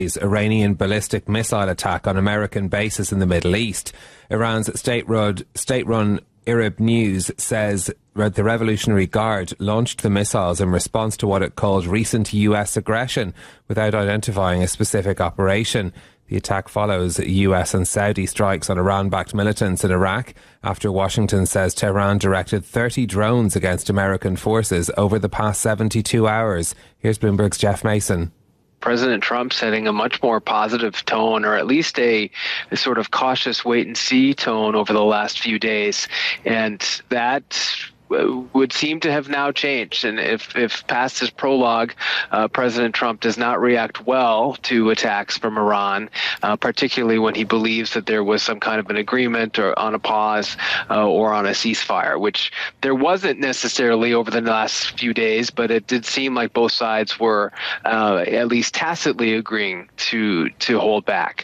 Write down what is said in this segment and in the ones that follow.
Iranian ballistic missile attack on American bases in the Middle East. Iran's state-run Arab News says the Revolutionary Guard launched the missiles in response to what it called recent US aggression, without identifying a specific operation. The attack follows US and Saudi strikes on Iran-backed militants in Iraq, after Washington says Tehran directed 30 drones against American forces over the past 72 hours. Here's Bloomberg's Jeff Mason. President Trump setting a much more positive tone, or at least a sort of cautious wait-and-see tone over the last few days. And that would seem to have now changed. And if past his prologue, President Trump does not react well to attacks from Iran, particularly when he believes that there was some kind of an agreement or on a pause or on a ceasefire, which there wasn't necessarily over the last few days, but it did seem like both sides were at least tacitly agreeing to hold back.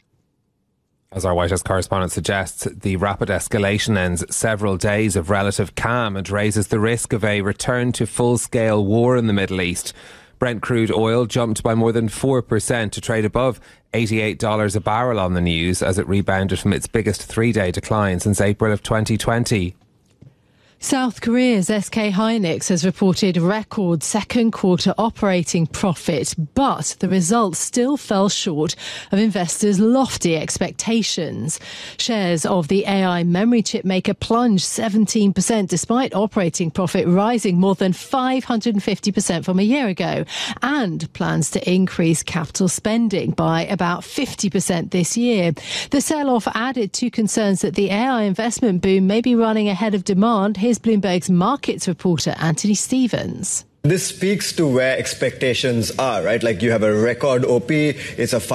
As our White House correspondent suggests, the rapid escalation ends several days of relative calm and raises the risk of a return to full-scale war in the Middle East. Brent crude oil jumped by more than 4% to trade above $88 a barrel on the news as it rebounded from its biggest three-day decline since April of 2020. South Korea's SK Hynix has reported record second quarter operating profit, but the results still fell short of investors' lofty expectations. Shares of the AI memory chip maker plunged 17% despite operating profit rising more than 550% from a year ago, and plans to increase capital spending by about 50% this year. The sell-off added to concerns that the AI investment boom may be running ahead of demand. Here's Bloomberg's markets reporter Anthony Stevens. This speaks to where expectations are, right? Like you have a record OP, it's a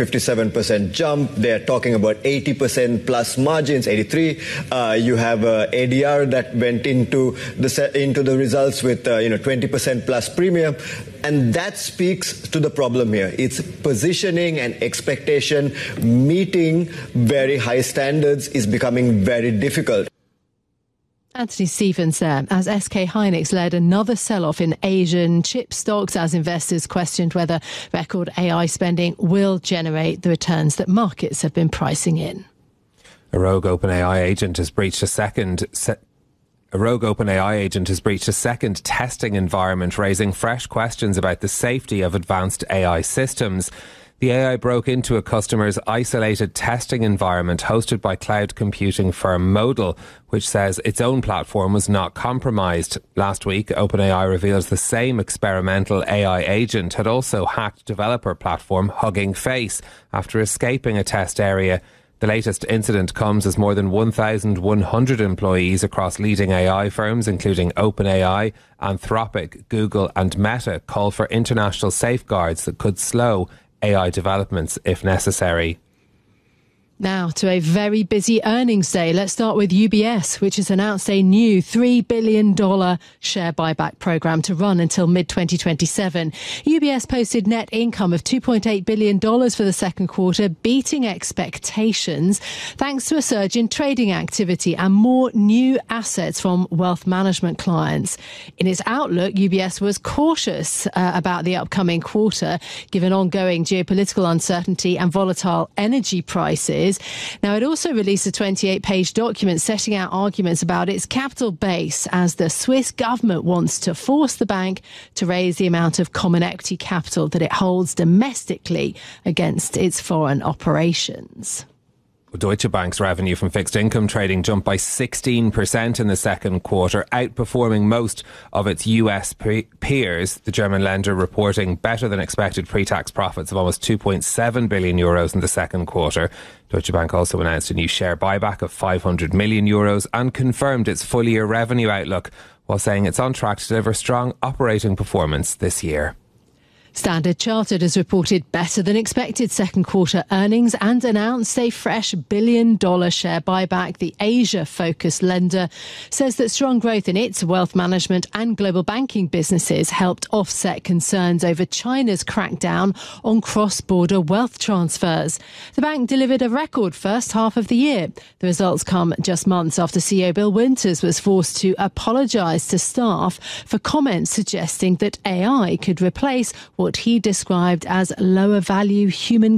557% jump. They're talking about 80% plus margins, 83. You have ADR that went into the results with 20% plus premium. And that speaks to the problem here. It's positioning and expectation. Meeting very high standards is becoming very difficult. Anthony Stevens there, as SK Hynix led another sell-off in Asian chip stocks as investors questioned whether record AI spending will generate the returns that markets have been pricing in. A rogue OpenAI agent has breached a second testing environment, raising fresh questions about the safety of advanced AI systems. The AI broke into a customer's isolated testing environment hosted by cloud computing firm Modal, which says its own platform was not compromised. Last week, OpenAI reveals the same experimental AI agent had also hacked developer platform Hugging Face after escaping a test area. The latest incident comes as more than 1,100 employees across leading AI firms, including OpenAI, Anthropic, Google and Meta, call for international safeguards that could slow AI developments if necessary. Now to a very busy earnings day. Let's start with UBS, which has announced a new $3 billion share buyback program to run until mid-2027. UBS posted net income of $2.8 billion for the second quarter, beating expectations thanks to a surge in trading activity and more new assets from wealth management clients. In its outlook, UBS was cautious about the upcoming quarter, given ongoing geopolitical uncertainty and volatile energy prices. Now, it also released a 28-page document setting out arguments about its capital base, as the Swiss government wants to force the bank to raise the amount of common equity capital that it holds domestically against its foreign operations. Deutsche Bank's revenue from fixed income trading jumped by 16% in the second quarter, outperforming most of its US peers. The German lender reporting better than expected pre-tax profits of almost 2.7 billion euros in the second quarter. Deutsche Bank also announced a new share buyback of 500 million euros and confirmed its full-year revenue outlook, while saying it's on track to deliver strong operating performance this year. Standard Chartered has reported better than expected second quarter earnings and announced a fresh $1 billion share buyback. The Asia-focused lender says that strong growth in its wealth management and global banking businesses helped offset concerns over China's crackdown on cross-border wealth transfers. The bank delivered a record first half of the year. The results come just months after CEO Bill Winters was forced to apologise to staff for comments suggesting that AI could replace what he described as lower value human